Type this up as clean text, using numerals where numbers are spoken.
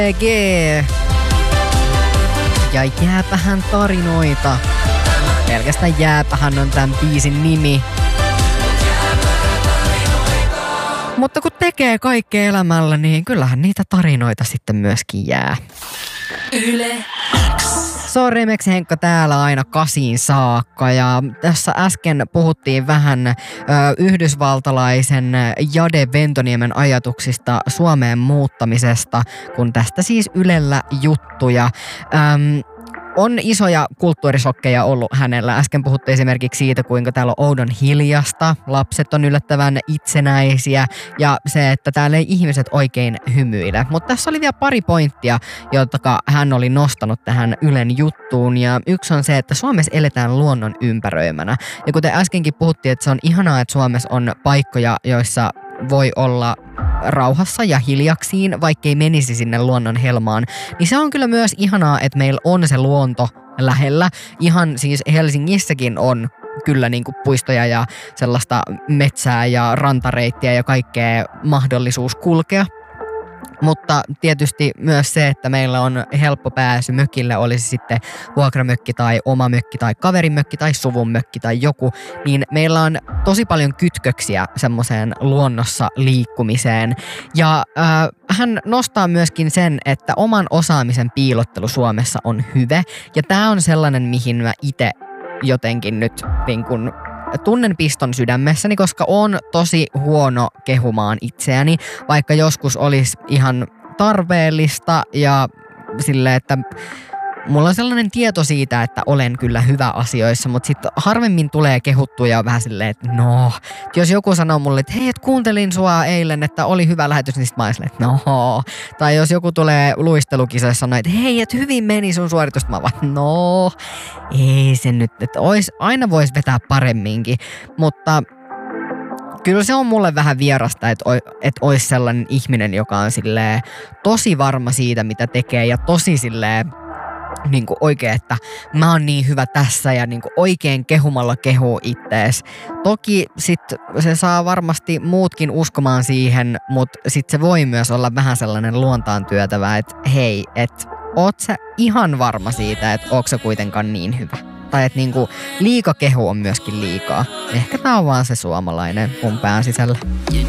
G. Ja jääpähän tarinoita. Pelkästään jääpähän on tämän biisin nimi. Mutta kun tekee kaikkea elämällä, niin kyllähän niitä tarinoita sitten myöskin jää. Yle X. Se on Remix Henkka täällä aina 8 saakka ja tässä äsken puhuttiin vähän yhdysvaltalaisen Jade Ventoniemen ajatuksista Suomeen muuttamisesta, kun tästä siis Ylellä juttuja. On isoja kulttuurisokkeja ollut hänellä. Äsken puhuttiin esimerkiksi siitä, kuinka täällä on oudon hiljasta, lapset on yllättävän itsenäisiä ja se, että täällä ei ihmiset oikein hymyile. Mutta tässä oli vielä pari pointtia, jotka hän oli nostanut tähän Ylen juttuun ja yksi on se, että Suomessa eletään luonnon ympäröimänä. Ja kuten äskenkin puhuttiin, että se on ihanaa, että Suomessa on paikkoja, joissa voi olla rauhassa ja hiljaksiin, vaikkei menisi sinne luonnon helmaan, niin se on kyllä myös ihanaa, että meillä on se luonto lähellä. Ihan siis Helsingissäkin on kyllä niin kuin puistoja ja sellaista metsää ja rantareittiä ja kaikkea mahdollisuus kulkea. Mutta tietysti myös se, että meillä on helppo pääsy mökille, olisi sitten vuokramökki tai oma mökki tai kaverimökki tai suvun mökki tai joku, niin meillä on tosi paljon kytköksiä semmoiseen luonnossa liikkumiseen. Ja hän nostaa myöskin sen, että oman osaamisen piilottelu Suomessa on hyve. Ja tämä on sellainen, mihin mä itse jotenkin nyt niin kun tunnen piston sydämessäni, koska on tosi huono kehumaan itseäni, vaikka joskus olisi ihan tarpeellista ja silleen, että mulla on sellainen tieto siitä, että olen kyllä hyvä asioissa, mutta sitten harvemmin tulee kehuttua ja vähän silleen, että no, jos joku sanoo mulle, että hei, et kuuntelin sua eilen, että oli hyvä lähetys, niin sit mä oon silleen, että no. Tai jos joku tulee luistelukisoissa sanoa, että hei, et hyvin meni sun suoritus, mä vaan, no, ei se nyt, että aina vois vetää paremminkin, mutta kyllä se on mulle vähän vierasta, että olisi sellainen ihminen, joka on silleen tosi varma siitä, mitä tekee ja tosi silleen niin kuin oikein, että mä oon niin hyvä tässä ja niin kuin oikein kehumalla kehuu ittees. Toki sit se saa varmasti muutkin uskomaan siihen, mutta sit se voi myös olla vähän sellainen luontaan työtävä, että hei, että oot sä ihan varma siitä, että ootko sä kuitenkaan niin hyvä. Tai että niinku liika kehu on myöskin liikaa. Ehkä tää on vaan se suomalainen mun pään sisällä.